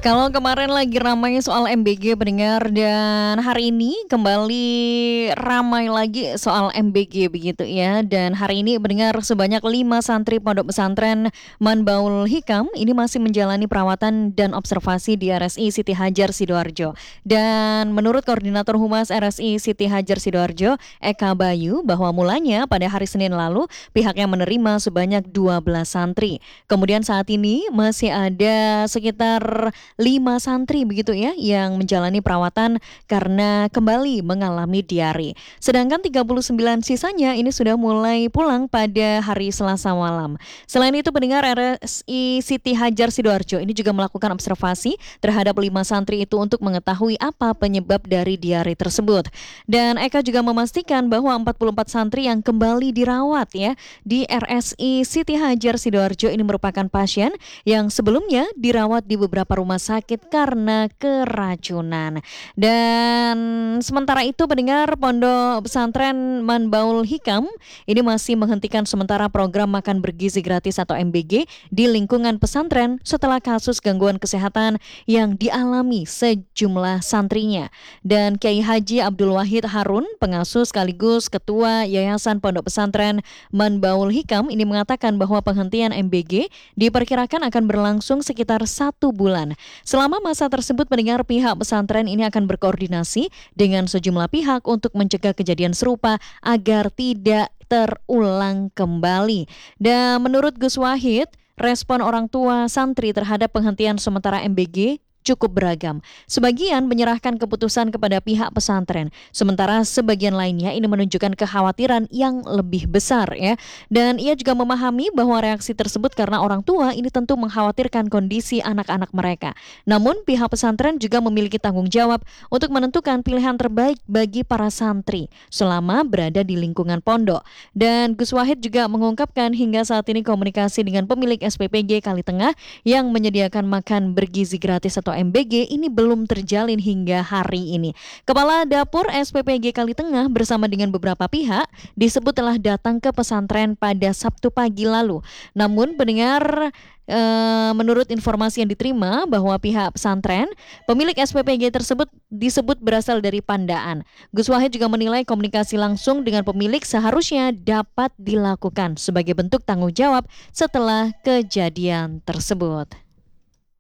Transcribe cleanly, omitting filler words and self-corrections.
Kalau kemarin lagi ramai soal MBG pendengar dan hari ini kembali ramai lagi soal MBG begitu ya. Dan hari ini pendengar sebanyak 5 santri Pondok Pesantren Manbaul Hikam ini masih menjalani perawatan dan observasi di RSI Siti Hajar Sidoarjo. Dan menurut Koordinator Humas RSI Siti Hajar Sidoarjo, Eka Bayu, bahwa mulanya pada hari Senin lalu pihaknya menerima sebanyak 12 santri. Kemudian saat ini masih ada sekitar 5 santri begitu ya yang menjalani perawatan karena kembali mengalami diare. Sedangkan 39 sisanya ini sudah mulai pulang pada hari Selasa malam. Selain itu pendengar RSI Siti Hajar Sidoarjo ini juga melakukan observasi terhadap 5 santri itu untuk mengetahui apa penyebab dari diare tersebut. Dan Eka juga memastikan bahwa 44 santri yang kembali dirawat ya di RSI Siti Hajar Sidoarjo ini merupakan pasien yang sebelumnya dirawat di beberapa rumah sakit karena keracunan. Dan sementara itu pendengar Pondok Pesantren Manbaul Hikam ini masih menghentikan sementara program makan bergizi gratis atau MBG di lingkungan pesantren setelah kasus gangguan kesehatan yang dialami sejumlah santrinya. Dan Kiai Haji Abdul Wahid Harun, pengasuh sekaligus Ketua Yayasan Pondok Pesantren Manbaul Hikam ini mengatakan bahwa penghentian MBG diperkirakan akan berlangsung sekitar 1 bulan. Selama masa tersebut pendengar pihak pesantren ini akan berkoordinasi dengan sejumlah pihak untuk mencegah kejadian serupa agar tidak terulang kembali. Dan menurut Gus Wahid, respon orang tua santri terhadap penghentian sementara MBG cukup beragam. Sebagian menyerahkan keputusan kepada pihak pesantren, sementara sebagian lainnya ini menunjukkan kekhawatiran yang lebih besar ya. Dan ia juga memahami bahwa reaksi tersebut karena orang tua ini tentu mengkhawatirkan kondisi anak-anak mereka. Namun pihak pesantren juga memiliki tanggung jawab untuk menentukan pilihan terbaik bagi para santri selama berada di lingkungan pondok. Dan Gus Wahid juga mengungkapkan hingga saat ini komunikasi dengan pemilik SPPG Kali Tengah yang menyediakan makan bergizi gratis atau MBG ini belum terjalin hingga hari ini. Kepala Dapur SPPG Kali Tengah bersama dengan beberapa pihak disebut telah datang ke pesantren pada Sabtu pagi lalu. Namun pendengar menurut informasi yang diterima bahwa pihak pesantren, pemilik SPPG tersebut disebut berasal dari Pandaan. Gus Wahid juga menilai komunikasi langsung dengan pemilik seharusnya dapat dilakukan sebagai bentuk tanggung jawab setelah kejadian tersebut.